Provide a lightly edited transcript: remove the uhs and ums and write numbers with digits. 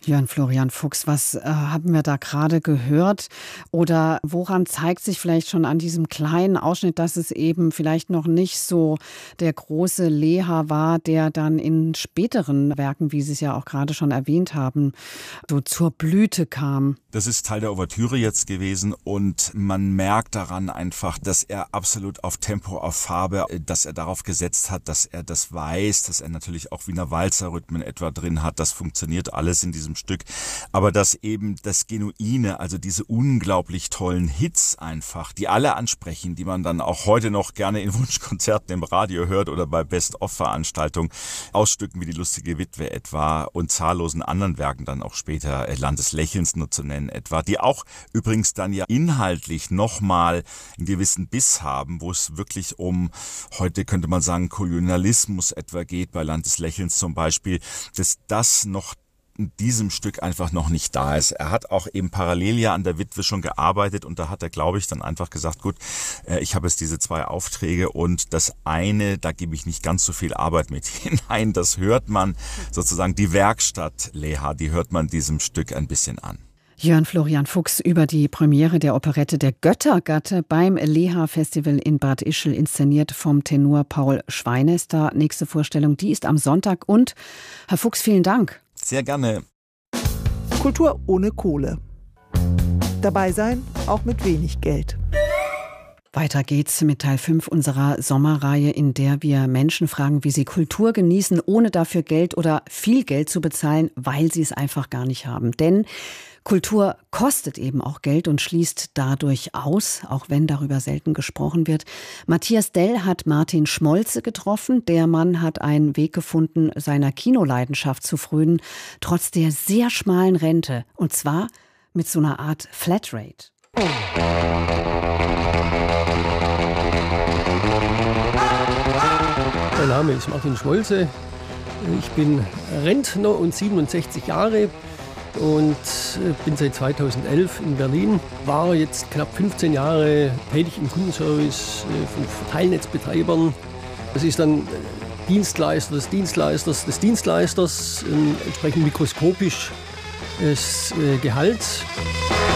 Jörn Florian Fuchs, was haben wir da gerade gehört? Oder woran zeigt sich vielleicht schon an diesem kleinen Ausschnitt, dass es eben vielleicht noch nicht so der große Leha war, der dann in späteren Werken, wie Sie es ja auch gerade schon erwähnt haben, so zur Blüte kam? Das ist Teil der Ouvertüre jetzt gewesen und man merkt daran einfach, dass er absolut auf Tempo, auf Farbe, dass er darauf gesetzt hat, dass er das weiß, dass er natürlich auch Wiener Walzer-Rhythmen etwa drin hat. Das funktioniert alles in diesem Stück. Aber dass eben das Genuine, also diese unglaublich tollen Hits einfach, die alle ansprechen, die man dann auch heute noch gerne in Wunschkonzerten im Radio hört oder bei Best-of-Veranstaltungen, Ausstücken wie die Lustige Witwe etwa und zahllosen anderen Werken dann auch später, Land des Lächelns nur zu nennen etwa, die auch übrigens dann ja inhaltlich nochmal einen gewissen Biss haben, wo es wirklich um, heute könnte man sagen, Kolonialismus etwa geht, bei Land des Lächelns zum Beispiel, dass das noch in diesem Stück einfach noch nicht da ist. Er hat auch eben parallel ja an der Witwe schon gearbeitet und da hat er, glaube ich, dann einfach gesagt, gut, ich habe jetzt diese 2 Aufträge und das eine, da gebe ich nicht ganz so viel Arbeit mit hinein. Das hört man sozusagen, die Werkstatt Leha, die hört man diesem Stück ein bisschen an. Jörn Florian Fuchs über die Premiere der Operette Der Göttergatte beim Leha-Festival in Bad Ischl, inszeniert vom Tenor Paul Schweinester. Nächste Vorstellung, die ist am Sonntag. Und Herr Fuchs, vielen Dank. Sehr gerne. Kultur ohne Kohle. Dabei sein, auch mit wenig Geld. Weiter geht's mit Teil 5 unserer Sommerreihe, in der wir Menschen fragen, wie sie Kultur genießen, ohne dafür Geld oder viel Geld zu bezahlen, weil sie es einfach gar nicht haben. Denn Kultur kostet eben auch Geld und schließt dadurch aus, auch wenn darüber selten gesprochen wird. Matthias Dell hat Martin Schmolze getroffen. Der Mann hat einen Weg gefunden, seiner Kinoleidenschaft zu frönen, trotz der sehr schmalen Rente. Und zwar mit so einer Art Flatrate. Mein Name ist Martin Schmolze. Ich bin Rentner und 67 Jahre. Und bin seit 2011 in Berlin, war jetzt knapp 15 Jahre tätig im Kundenservice von Verteilnetzbetreibern. Das ist dann Dienstleister des Dienstleisters, entsprechend mikroskopisches Gehalt.